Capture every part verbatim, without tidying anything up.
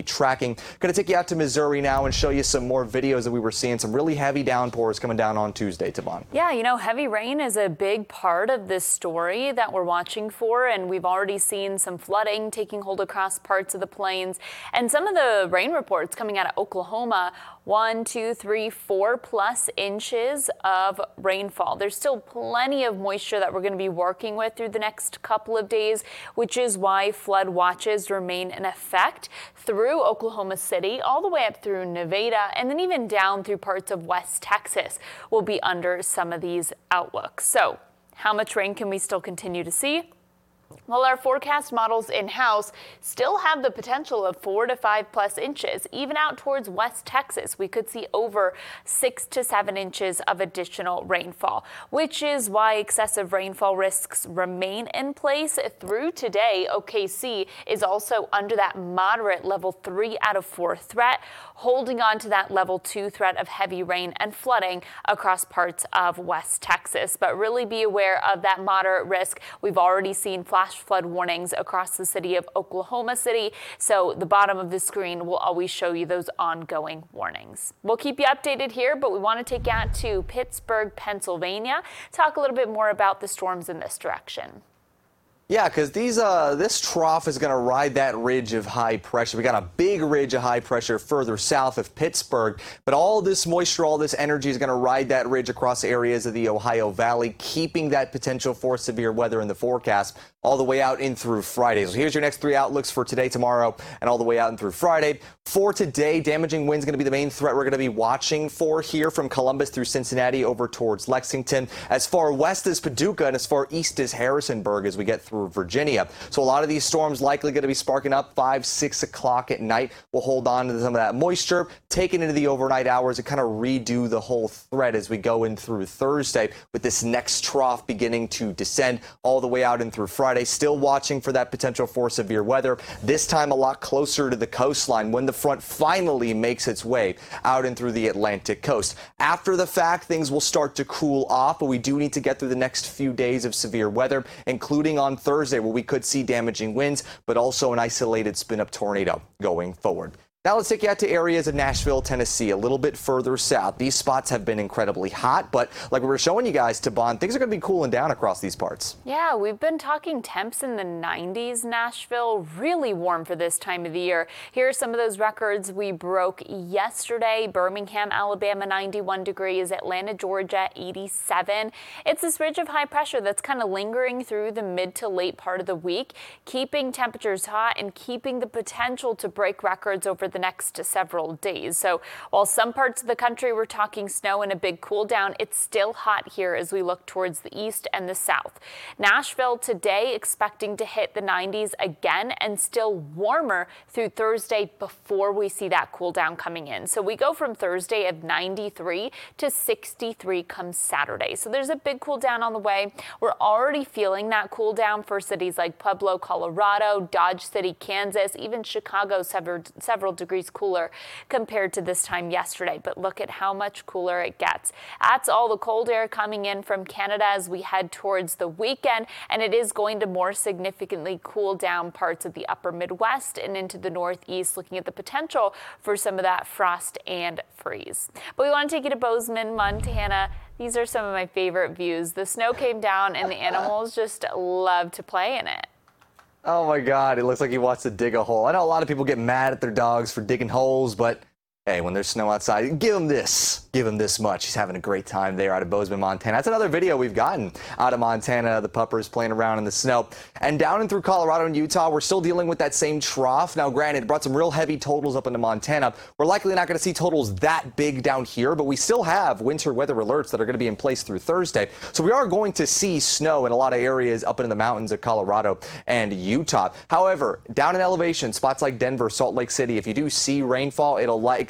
be tracking. Going to take you out to Missouri now and show you some more videos that we were seeing. Some really heavy downpours coming down on Tuesday, Tavon. Yeah, you know, heavy rain is a big part of this story that we're watching for, and we've already seen some flooding taking hold across parts of the plains. And some of the rain reports coming out of Oklahoma, one, two, three, four plus inches of rainfall. There's still plenty of moisture that we're going to be working with through the next couple of days, which is why flood watches remain in effect through Oklahoma City, all the way up through Nevada, and then even down through parts of West Texas will be under some of these outlooks. So how much rain can we still continue to see? Well, our forecast models in-house still have the potential of four to five plus inches. Even out towards West Texas, we could see over six to seven inches of additional rainfall, which is why excessive rainfall risks remain in place through today. O K C is also under that moderate level three out of four threat, holding on to that level two threat of heavy rain and flooding across parts of West Texas. But really be aware of that moderate risk. We've already seen flash flood warnings across the city of Oklahoma City, so the bottom of the screen will always show you those ongoing warnings. We'll keep you updated here, but we want to take you out to Pittsburgh, Pennsylvania, talk a little bit more about the storms in this direction. Yeah, because these uh, this trough is going to ride that ridge of high pressure. We got a big ridge of high pressure further south of Pittsburgh, but all this moisture, all this energy is going to ride that ridge across areas of the Ohio Valley, keeping that potential for severe weather in the forecast all the way out in through Friday. So here's your next three outlooks for today, tomorrow, and all the way out and through Friday. For today, damaging winds going to be the main threat we're going to be watching for here from Columbus through Cincinnati over towards Lexington, as far west as Paducah and as far east as Harrisonburg as we get through Virginia. So a lot of these storms likely going to be sparking up five, six o'clock at night. We'll hold on to some of that moisture, take it into the overnight hours and kind of redo the whole threat as we go in through Thursday with this next trough beginning to descend all the way out in through Friday. Still watching for that potential for severe weather, this time a lot closer to the coastline when the front finally makes its way out and through the Atlantic coast. After the fact, things will start to cool off, but we do need to get through the next few days of severe weather, including on Thursday, where we could see damaging winds, but also an isolated spin-up tornado going forward. Now let's take you out to areas of Nashville, Tennessee, a little bit further south. These spots have been incredibly hot, but like we were showing you guys, Tavon, things are going to be cooling down across these parts. Yeah, we've been talking temps in the nineties. Nashville, really warm for this time of the year. Here are some of those records we broke yesterday. Birmingham, Alabama, ninety-one degrees. Atlanta, Georgia, eighty-seven. It's this ridge of high pressure that's kind of lingering through the mid to late part of the week, keeping temperatures hot and keeping the potential to break records over the next several days. So while some parts of the country we're talking snow and a big cool down, it's still hot here as we look towards the east and the south. Nashville today expecting to hit the nineties again and still warmer through Thursday before we see that cool down coming in. So we go from Thursday of ninety-three to sixty-three come Saturday. So there's a big cool down on the way. We're already feeling that cool down for cities like Pueblo, Colorado, Dodge City, Kansas, even Chicago, several, several degrees cooler compared to this time yesterday. But look at how much cooler it gets. That's all the cold air coming in from Canada as we head towards the weekend, and it is going to more significantly cool down parts of the upper Midwest and into the Northeast, looking at the potential for some of that frost and freeze. But we want to take you to Bozeman, Montana. These are some of my favorite views. The snow came down and the animals just love to play in it. Oh my God, it looks like he wants to dig a hole. I know a lot of people get mad at their dogs for digging holes, but hey, when there's snow outside, give him this. Give him this much. He's having a great time there out of Bozeman, Montana. That's another video we've gotten out of Montana, the puppers playing around in the snow. And down and through Colorado and Utah, we're still dealing with that same trough. Now, granted, it brought some real heavy totals up into Montana. We're likely not going to see totals that big down here, but we still have winter weather alerts that are going to be in place through Thursday. So we are going to see snow in a lot of areas up in the mountains of Colorado and Utah. However, down in elevation, spots like Denver, Salt Lake City, if you do see rainfall, it'll like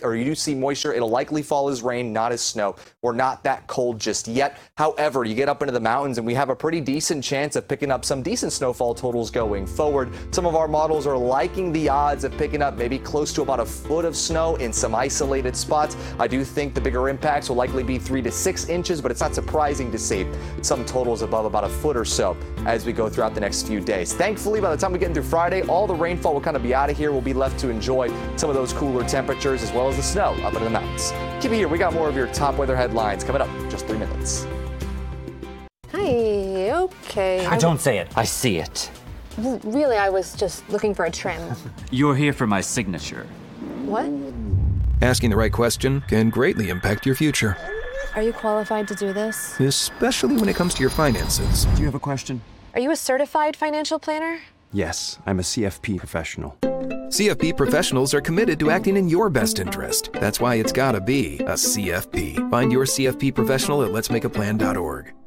or you do see moisture, it'll likely fall as rain, not as snow. We're not that cold just yet. However, you get up into the mountains and we have a pretty decent chance of picking up some decent snowfall totals going forward. Some of our models are liking the odds of picking up maybe close to about a foot of snow in some isolated spots. I do think the bigger impacts will likely be three to six inches, but it's not surprising to see some totals above about a foot or so as we go throughout the next few days. Thankfully, by the time we get into Friday, all the rainfall will kind of be out of here. We'll be left to enjoy some of those cooler temperatures as well as the snow up in the mountains. Keep it here. We got more of your top weather headlines coming up in just three minutes. Hi, okay. I don't say it. I see it. Really, I was just looking for a trim. You're here for my signature. What? Asking the right question can greatly impact your future, Are you qualified to do this? especially when it comes to your finances. Do you have a question? Are you a certified financial planner? Yes, I'm a C F P professional. C F P professionals are committed to acting in your best interest. That's why it's gotta be a C F P. Find your C F P professional at lets make a plan dot org.